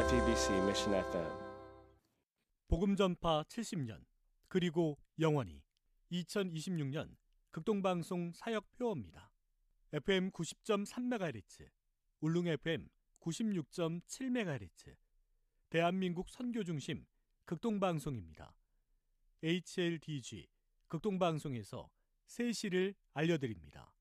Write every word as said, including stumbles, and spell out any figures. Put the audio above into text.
티비씨 Mission 에프엠. 복음전파 칠십 년 그리고 영원히 이천이십육 년 극동방송 사역표어입니다. 에프엠 구십 점 삼 메가헤르츠, 울릉 에프엠 구십육 점 칠 메가헤르츠, 대한민국 선교중심 극동방송입니다. 에이치엘디지 극동방송에서 새 시를 알려드립니다.